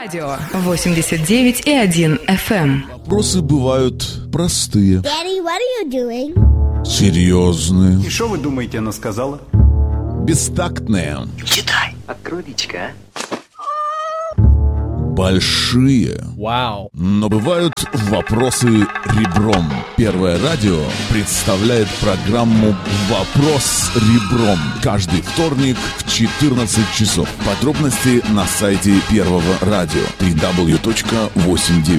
Радио 89,1 FM. Вопросы бывают простые. Daddy, what are you doing? Серьезные. И что вы думаете, она сказала? Бестактные. Читай. Открой личико, а? Большие. Вау. Но бывают вопросы ребром. Первое радио представляет программу «Вопрос ребром» каждый вторник в 14 часов. Подробности на сайте Первого радио www.89.fm.